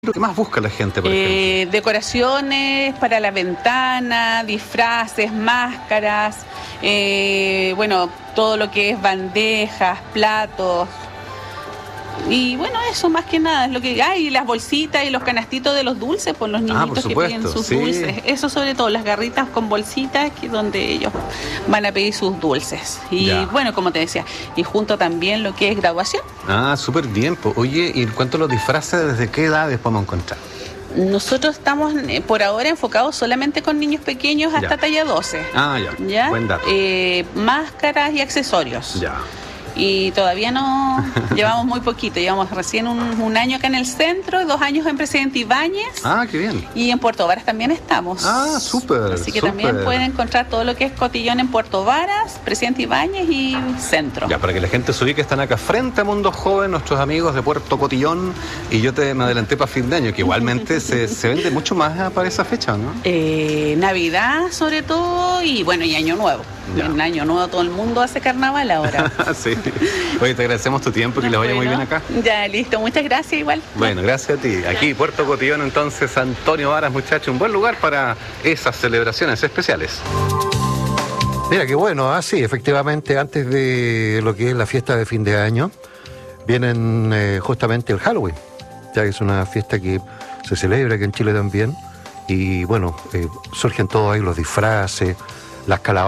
¿Lo que más busca la gente, por ejemplo? Decoraciones para la ventana, disfraces, máscaras, bueno, todo lo que es bandejas, platos. Y bueno, eso más que nada es lo que hay, las bolsitas y los canastitos de los dulces por los niñitos por supuesto, que piden sus sí. dulces. Eso sobre todo, las garritas con bolsitas, que es donde ellos van a pedir sus dulces. Y Ya. bueno, como te decía, y junto también lo que es graduación. Ah, súper bien. Oye, ¿y en cuanto a los disfraces, desde qué edades podemos encontrar? Nosotros estamos por ahora enfocados solamente con niños pequeños hasta Ya. talla 12. Ah, ya. ¿Ya? Buen dato. Máscaras y accesorios. Ya. Y todavía no, llevamos muy poquito, llevamos recién un año acá en el centro, 2 años en Presidente Ibáñez. Ah, qué bien. Y en Puerto Varas también estamos. Ah, súper. Así que también pueden encontrar todo lo que es cotillón en Puerto Varas, Presidente Ibáñez y centro. Ya, para que la gente se ubique, están acá frente a Mundo Joven, nuestros amigos de Puerto Cotillón, y yo me adelanté para fin de año, que igualmente se vende mucho más para esa fecha, ¿no? Navidad sobre todo, y bueno, y Año Nuevo. Ya. En Año Nuevo todo el mundo hace carnaval ahora. Sí. Oye, te agradecemos tu tiempo, que les vaya muy bien acá. Ya, listo, muchas gracias igual. Bueno, gracias a ti. Aquí, Puerto Cotillón, entonces, Antonio Varas, muchacho, un buen lugar para esas celebraciones especiales. Mira, qué bueno, sí, efectivamente, antes de lo que es la fiesta de fin de año, vienen justamente el Halloween, ya que es una fiesta que se celebra aquí en Chile también, y bueno, surgen todos ahí los disfraces, las calabazas.